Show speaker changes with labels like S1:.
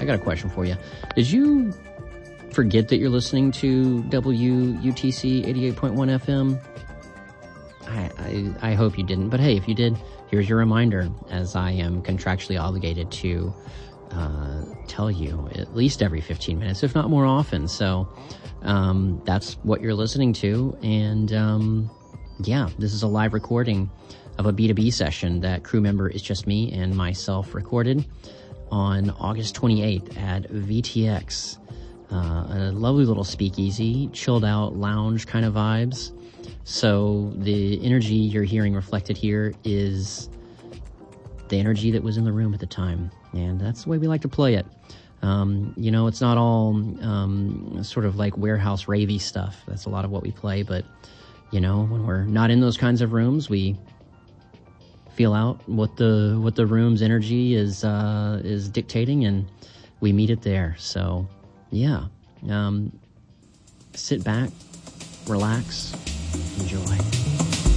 S1: I got a question for you. Did you forget that you're listening to WUTC 88.1 FM? I hope you didn't, but hey, if you did, here's your reminder, as I am contractually obligated to tell you at least every 15 minutes, if not more often. So that's what you're listening to, and yeah, this is a live recording of a B2B session that crew member It's Just Me and myself recorded on August 28th at VTX. A lovely little speakeasy, chilled out lounge kind of vibes. So the energy you're hearing reflected here is the energy that was in the room at the time. And that's the way we like to play it. You know, it's not all sort of like warehouse ravey stuff. That's a lot of what we play. But, you know, when we're not in those kinds of rooms, we feel out what the room's energy is dictating, and we meet it there. So, yeah, sit back, relax, enjoy.